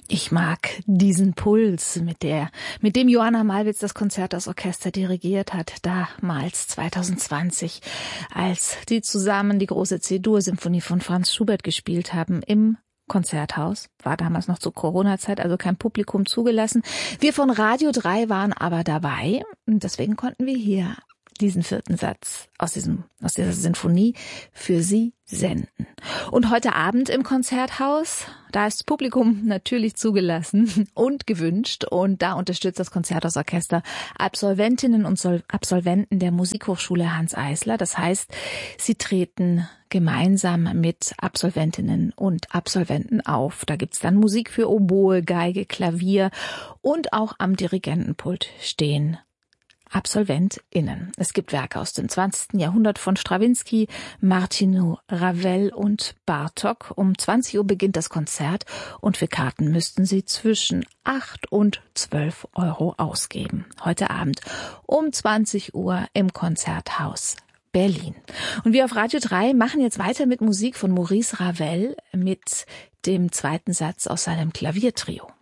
Ich mag diesen Puls, mit dem Johanna Malwitz das Konzerthausorchester dirigiert hat, damals 2020, als die zusammen die große C-Dur-Symphonie von Franz Schubert gespielt haben im Konzerthaus. War damals noch zur Corona-Zeit, also kein Publikum zugelassen. Wir von Radio 3 waren aber dabei und deswegen konnten wir hier diesen vierten Satz aus dieser Sinfonie für Sie senden. Und heute Abend im Konzerthaus, da ist Publikum natürlich zugelassen und gewünscht und da unterstützt das Konzerthausorchester Absolventinnen und Absolventen der Musikhochschule Hanns Eisler. Das heißt, sie treten gemeinsam mit Absolventinnen und Absolventen auf. Da gibt's dann Musik für Oboe, Geige, Klavier und auch am Dirigentenpult stehen AbsolventInnen. Es gibt Werke aus dem 20. Jahrhundert von Strawinsky, Martinu, Ravel und Bartók. Um 20 Uhr beginnt das Konzert und für Karten müssten Sie zwischen 8 und 12 Euro ausgeben. Heute Abend um 20 Uhr im Konzerthaus Berlin. Und wir auf Radio 3 machen jetzt weiter mit Musik von Maurice Ravel mit dem zweiten Satz aus seinem Klaviertrio.